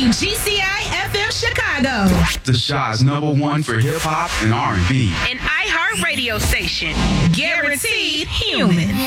WGCI FM Chicago. The Shaw's #1 for hip hop and R&B. An iHeartRadio station. Guaranteed human.